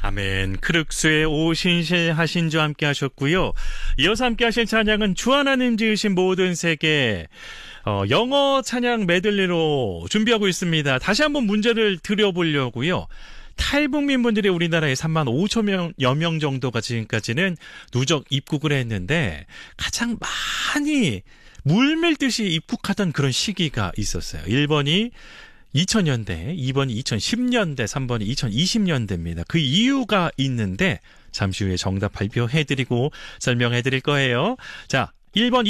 아멘. 크륵스의 오신실 하신주 함께 하셨고요. 이어서 함께 하실 찬양은 주 하나님 지으신 모든 세계 영어 찬양 메들리로 준비하고 있습니다. 다시 한번 문제를 드려보려고요. 탈북민 분들이 우리나라에 3만 5천여 명 정도가 지금까지는 누적 입국을 했는데 가장 많이 물밀듯이 입국하던 그런 시기가 있었어요. 1번이 2000년대, 2번이 2010년대, 3번이 2020년대입니다. 그 이유가 있는데 잠시 후에 정답 발표해드리고 설명해드릴 거예요. 자, 1번